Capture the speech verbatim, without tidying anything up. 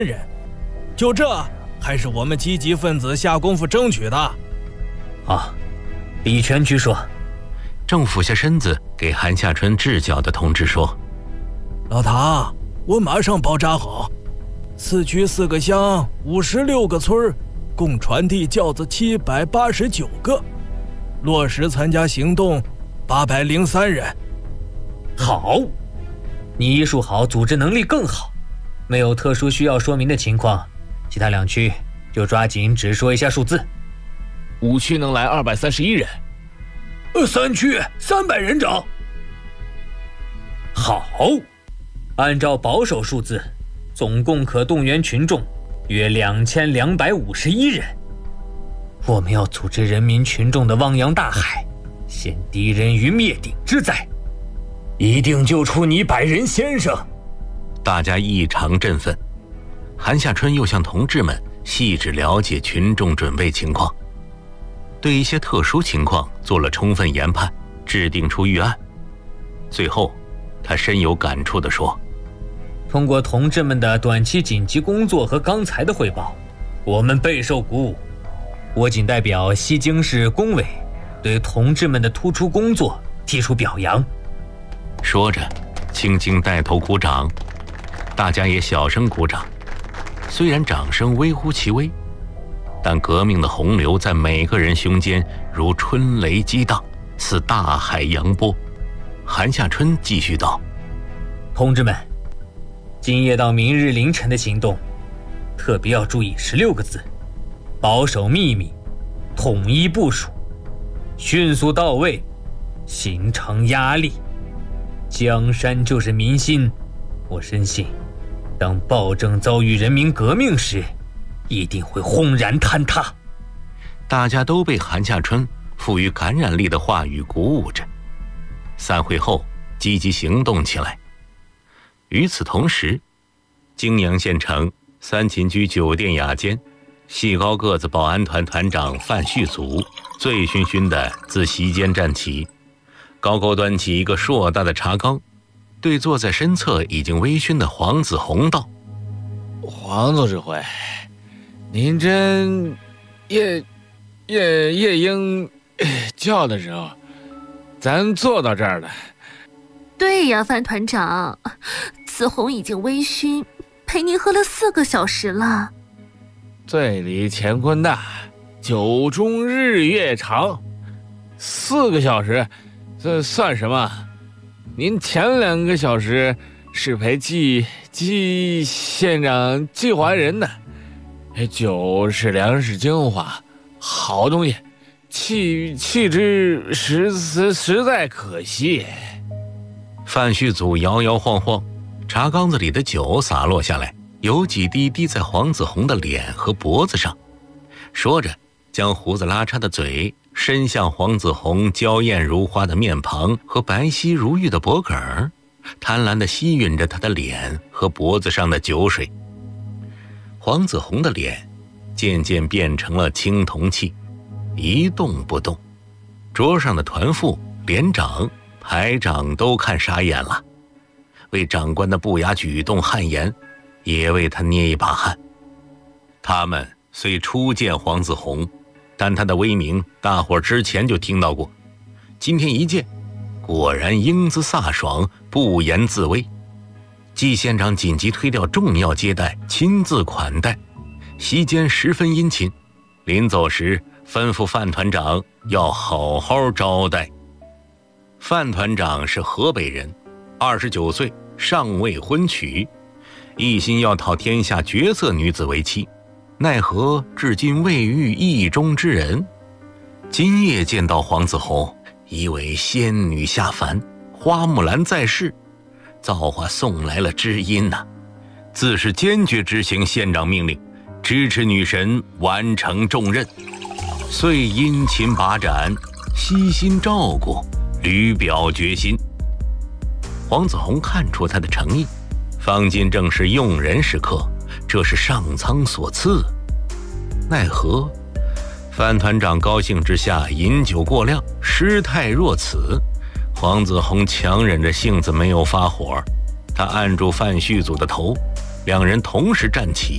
人，就这还是我们积极分子下功夫争取的。 啊，李全局说。 正俯下身子给韩夏春治脚的同志说： 老唐，我马上包扎好，四区四个乡，五十六个村，共传递轿子七百八十九个，落实参加行动八百零三人。 好，你医术好，组织能力更好，没有特殊需要说明的情况，其他两区就抓紧只说一下数字。 五区能来二百三十一人， 呃，三区三百人整。好，按照保守数字，总共可动员群众约两千两百五十一人。我们要组织人民群众的汪洋大海，陷敌人于灭顶之灾，一定救出你百人先生。 大家异常振奋。韩夏春又向同志们细致了解群众准备情况，对一些特殊情况做了充分研判，制定出预案。最后他深有感触地说： 通过同志们的短期紧急工作和刚才的汇报，我们备受鼓舞。我仅代表西京市工委对同志们的突出工作提出表扬。 说着青青带头鼓掌，大家也小声鼓掌。虽然掌声微乎其微，但革命的洪流在每个人胸间如春雷激荡，似大海扬波。韩夏春继续道： 同志们，今夜到明日凌晨的行动，特别要注意十六个字：保守秘密，统一部署，迅速到位，形成压力。江山就是民心，我深信，当暴政遭遇人民革命时，一定会轰然坍塌。 大家都被韩夏春富于感染力的话语鼓舞着，散会后积极行动起来。与此同时，泾阳县城三秦居酒店雅间，细高个子保安团团长范旭祖醉醺醺地自席间站起，高高端起一个硕大的茶缸，对坐在身侧已经微醺的黄子弘道： 黄总指挥，您真夜夜夜莺叫的时候，咱坐到这儿了。 对呀，范团长，子弘已经微醺，陪您喝了四个小时了。 醉里乾坤大，酒中日月长，四个小时这算什么？您前两个小时是陪季季县长季怀仁的，酒是粮食精华，好东西，弃弃之实实实在可惜。 范旭祖摇摇晃晃，茶缸子里的酒洒落下来，有几滴滴在黄子弘的脸和脖子上。说着，将胡子拉碴的嘴伸向黄子弘娇艳如花的面庞和白皙如玉的脖梗儿，贪婪地吸吮着他的脸和脖子上的酒水。黄子弘的脸渐渐变成了青铜器，一动不动。桌上的团副、连长、排长都看傻眼了，为长官的不雅举动汗颜，也为他捏一把汗。他们虽初见黄子弘，但他的威名大伙之前就听到过，今天一见，果然英姿飒爽，不言自威。季县长紧急推掉重要接待，亲自款待，席间十分殷勤，临走时吩咐范团长要好好招待。范团长是河北人，二十九岁，尚未婚娶，一心要讨天下绝色女子为妻，奈何至今未遇意中之人。今夜见到黄子弘，以为仙女下凡，花木兰在世，造化送来了知音呐、啊，自是坚决执行县长命令，支持女神完成重任，遂殷勤把盏，悉心照顾，屡表决心。黄子弘看出他的诚意，方今正是用人时刻，这是上苍所赐。奈何范团长高兴之下饮酒过量，失态若此。黄子弘强忍着性子没有发火，他按住范旭祖的头，两人同时站起，